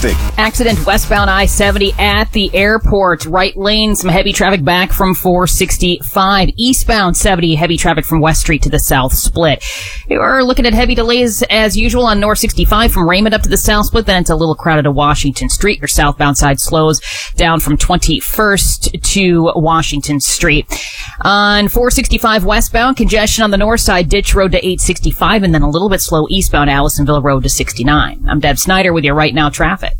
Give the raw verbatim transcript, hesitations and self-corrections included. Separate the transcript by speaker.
Speaker 1: traffic.
Speaker 2: Accident westbound I seventy at the airport. Right lane, some heavy traffic back from four sixty-five. Eastbound seventy, heavy traffic from West Street to the South Split. We're looking at heavy delays as usual on North sixty-five from Raymond up to the South Split. Then it's a little crowded to Washington Street. Your southbound side slows down from twenty-first to Washington Street. On four sixty-five westbound, congestion on the north side, Ditch Road to eight sixty-five, and then a little bit slow eastbound Allisonville Road to sixty-nine. I'm Deb Snyder with your Right Now traffic.